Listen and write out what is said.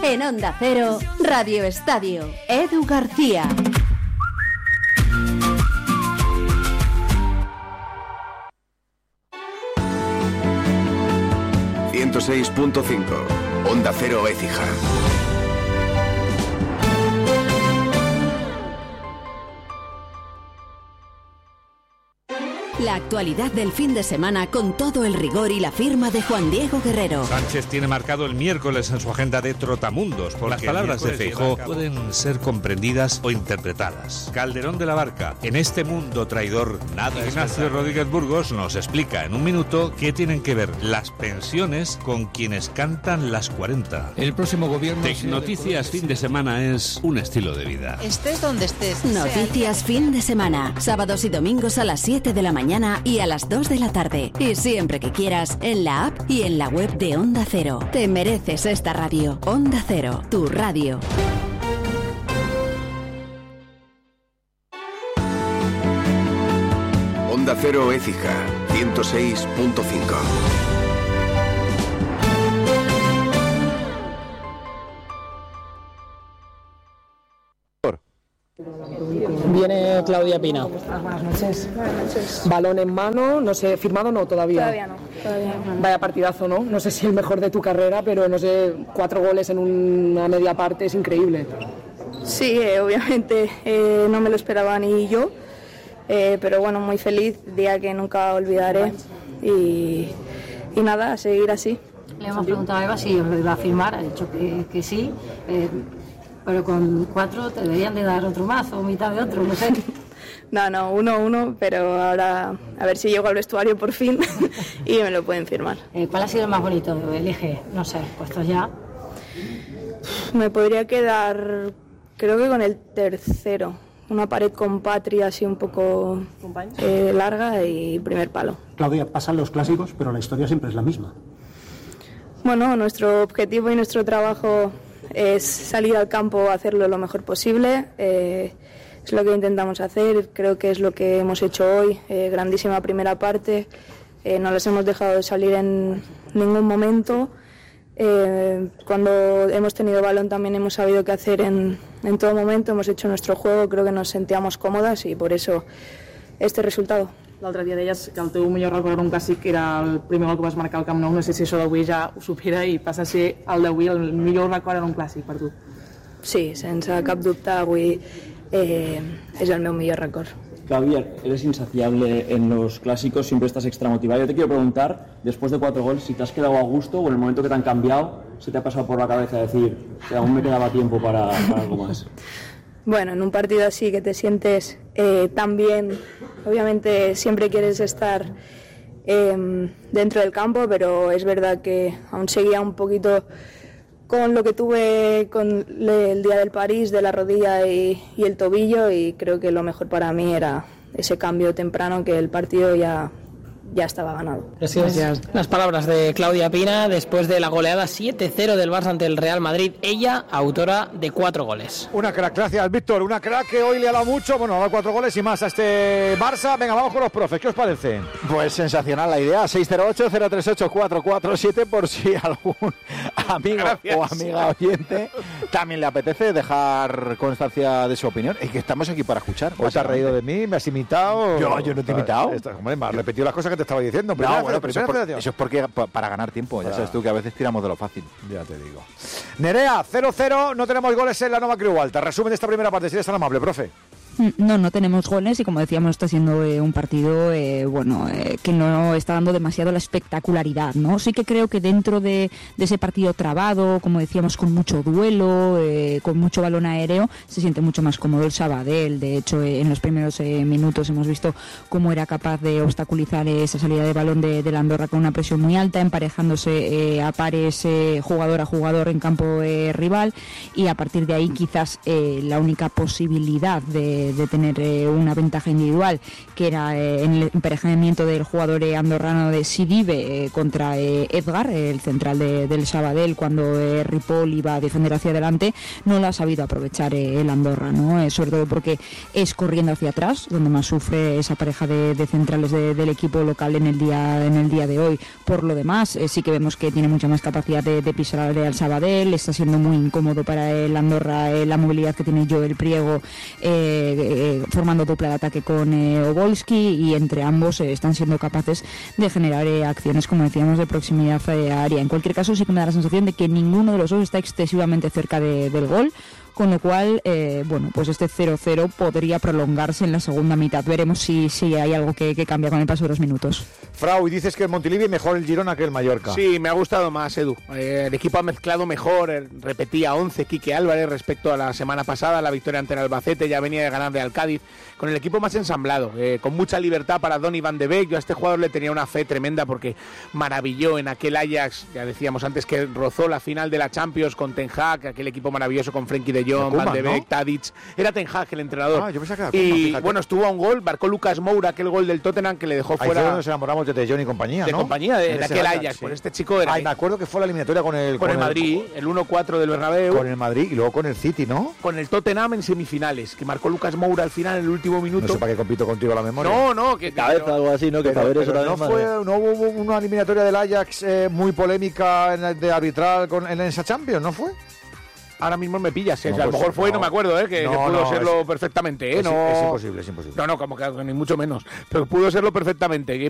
En Onda Cero, Radio Estadio, Edu García. ...106.5... Onda Cero Écija. La actualidad del fin de semana con todo el rigor y la firma de Juan Diego Guerrero. Sánchez tiene marcado el miércoles en su agenda de trotamundos, porque las palabras de Feijóo pueden ser comprendidas o interpretadas. Calderón de la Barca, en este mundo traidor nada. Ignacio Rodríguez Burgos nos explica en un minuto qué tienen que ver las pensiones con quienes cantan las 40. El próximo gobierno... Tecnoticias fin de semana es un estilo de vida. Estés donde estés. Noticias fin de semana, sábados y domingos a las 7 de la mañana y a las 2 de la tarde. Y siempre que quieras, en la app y en la web de Onda Cero. Te mereces esta radio. Onda Cero, tu radio. Onda Cero Écija, 106.5. Viene Claudia Pina. Buenas noches. Balón en mano, no sé, ¿firmado o no todavía? Todavía no. Vaya partidazo, ¿no? No sé si el mejor de tu carrera, pero no sé, 4 goles en una media parte es increíble. Sí, obviamente no me lo esperaba ni yo, pero bueno, muy feliz, día que nunca olvidaré y nada, a seguir así. Le hemos preguntado a Eva si iba a firmar, ha dicho que sí. Pero con 4 te deberían de dar otro más o mitad de otro, no sé. No, 1-1, pero ahora a ver si llego al vestuario por fin y me lo pueden firmar. ¿Cuál ha sido el más bonito? Elige, no sé, puestos ya. Me podría quedar, creo que con el tercero. Una pared con Patria así un poco larga y primer palo. Claudia, pasan los clásicos, pero la historia siempre es la misma. Bueno, nuestro objetivo y nuestro trabajo es salir al campo a hacerlo lo mejor posible. Es lo que intentamos hacer, creo que es lo que hemos hecho hoy. Grandísima primera parte, no las hemos dejado de salir en ningún momento. Cuando hemos tenido balón también hemos sabido qué hacer en todo momento, hemos hecho nuestro juego, creo que nos sentíamos còmodes i por eso este resultado. L'altre dia deies que el teu millor record en un clàssic era el primer gol que vas marcar al Camp Nou. No sé si això d'avui ja ho supera i passa a ser el d'avui el millor record en un clàssic per tu. Sí, sense cap dubte avui és el meu millor record. Claudia, eres insaciable en los clásicos, siempre estás extra motivada. Yo te quiero preguntar, después de 4 goles, si te has quedado a gusto o en el momento que te han cambiado, se te ha pasado por la cabeza decir que aún me quedaba tiempo para algo más. Bueno, en un partido así que te sientes tan bien, obviamente siempre quieres estar dentro del campo, pero es verdad que aún seguía un poquito con lo que tuve con el día del París, de la rodilla y el tobillo, y creo que lo mejor para mí era ese cambio temprano, que el partido ya estaba ganado. Gracias. Las palabras de Claudia Pina después de la goleada 7-0 del Barça ante el Real Madrid. Ella, autora de 4 goles. Una crack, gracias Víctor. Una crack que hoy le ha dado mucho. Bueno, ha dado 4 goles y más a este Barça. Venga, vamos con los profes. ¿Qué os parece? Pues sensacional la idea. 608-038-447 por si algún amigo o amiga oyente también le apetece dejar constancia de su opinión. Es que estamos aquí para escuchar. ¿O te has reído de mí? ¿Me has imitado? Yo no te he imitado. Hombre, me has repetido las cosas que te estaba diciendo. No, bueno, pero eso es porque para ganar tiempo. Ya sabes tú que a veces tiramos de lo fácil. Ya te digo. Nerea, 0-0, no tenemos goles en la Nova Creu Alta. Resumen de esta primera parte, si eres tan amable, profe. No tenemos goles y como decíamos está siendo un partido que no está dando demasiado la espectacularidad, ¿no? Sí que creo que dentro de ese partido trabado, como decíamos, con mucho duelo, con mucho balón aéreo, se siente mucho más cómodo el Sabadell. De hecho, en los primeros minutos hemos visto cómo era capaz de obstaculizar esa salida de balón de la Andorra con una presión muy alta, emparejándose a pares jugador a jugador en campo rival, y a partir de ahí quizás la única posibilidad de de tener una ventaja individual, que era en el emparejamiento del jugador andorrano de Sidibe contra Edgar, el central del Sabadell, cuando Ripoll iba a defender hacia adelante. No lo ha sabido aprovechar el Andorra, ¿no? Sobre todo porque es corriendo hacia atrás donde más sufre esa pareja de centrales del equipo local en el día de hoy. Por lo demás, sí que vemos que tiene mucha más capacidad de pisar al Real Sabadell. Está siendo muy incómodo para el Andorra la movilidad que tiene Joel Priego, formando dupla de ataque con Obolski, y entre ambos están siendo capaces de generar acciones, como decíamos, de proximidad área. En cualquier caso, sí que me da la sensación de que ninguno de los dos está excesivamente cerca del gol, con lo cual, pues este 0-0 podría prolongarse en la segunda mitad. Veremos si hay algo que cambia con el paso de los minutos. Frau, y dices que el Montilivi mejor el Girona que el Mallorca. Sí, me ha gustado más, Edu. El equipo ha mezclado mejor, repetía 11 Quique Álvarez respecto a la semana pasada, la victoria ante el Albacete, ya venía de ganarle al Cádiz, con el equipo más ensamblado, con mucha libertad para Donny van de Beek. Yo a este jugador le tenía una fe tremenda porque maravilló en aquel Ajax, ya decíamos antes que rozó la final de la Champions con Ten Hag, aquel equipo maravilloso con Frenkie de Jong, Van de Beek, ¿no? Tadic. era Ten Hag el entrenador. Yo pensaba que era y fíjate. Bueno, estuvo a un gol, marcó Lucas Moura, aquel gol del Tottenham que le dejó Ahí fuera. fue donde nos enamoramos de Jong y compañía, de ¿no? compañía, de aquel Ajax, sí. Por este chico era. Me acuerdo que fue la eliminatoria con el Madrid, el 1-4 del Bernabéu. Con el Madrid y luego con el City, ¿no? Con el Tottenham en semifinales, que marcó Lucas Moura al final en el último minuto. No sé para qué compito contigo la memoria. No, que cabeza algo así, ¿no? Que pero, saber eso pero también. no hubo una eliminatoria del Ajax muy polémica de arbitral en esa Champions, ¿no fue? Ahora mismo me pillas, No, a lo pues, mejor fue, no. no me acuerdo, que pudo serlo perfectamente. Es imposible, es imposible. No, como que ni mucho menos, pero pudo serlo perfectamente.